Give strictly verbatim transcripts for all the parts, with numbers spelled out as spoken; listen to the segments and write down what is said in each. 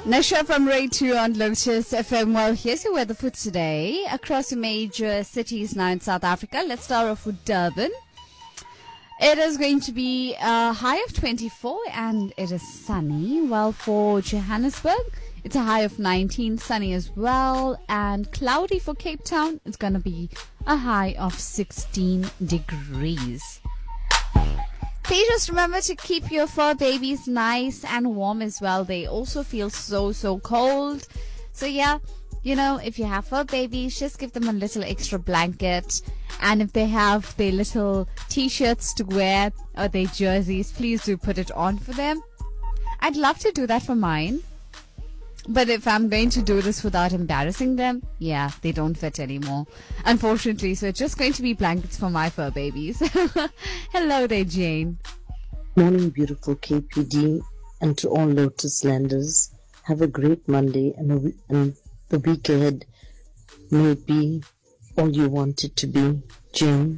Nasha from Ray two on Lotus F M. Well, here's your weather for today. Across the major cities now in South Africa. Let's start off with Durban. It is going to be a high of twenty-four and it is sunny. While for Johannesburg, it's a high of nineteen, sunny as well. And cloudy for Cape Town. It's going to be a high of sixteen degrees. Please just remember to keep your fur babies nice and warm as well. They also feel so, so cold. So yeah, you know, if you have fur babies, just give them a little extra blanket. And if they have their little t-shirts to wear or their jerseys, please do put it on for them. I'd love to do that for mine. But if I'm going to do this without embarrassing them, yeah, they don't fit anymore, unfortunately. So it's just going to be blankets for my fur babies. Hello there, Jane. Morning, beautiful K P D, and to all Lotus Landers. Have a great Monday, and, a, and the week ahead may be all you want it to be. Jane.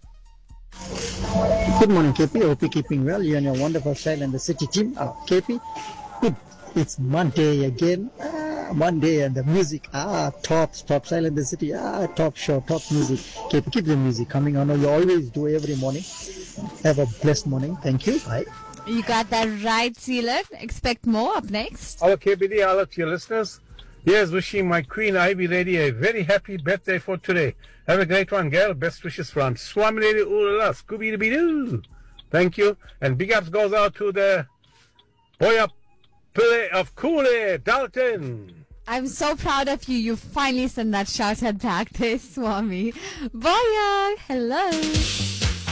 Good morning, K P. I hope you're keeping well. You and your wonderful Shyle and the City team. Uh, K P, good. It's Monday again. Ah, Monday and the music. Ah, tops, top Shyle and the City. Ah, top show, top music. K P, keep the music coming. I know you always do every morning. Have a blessed morning. Thank you. Bye. You got that right, Sealer. Expect more up next. Hello, K P D. Hello to your listeners. Here's wishing my Queen Ivy Lady a very happy birthday for today. Have a great one, girl. Best wishes from Swami Lady Ulala, Scooby-Doo. Thank you. And big ups goes out to the boy up Pile of Cooley, Dalton. I'm so proud of you. You finally sent that shout out back there, Swami. Bye. Hello.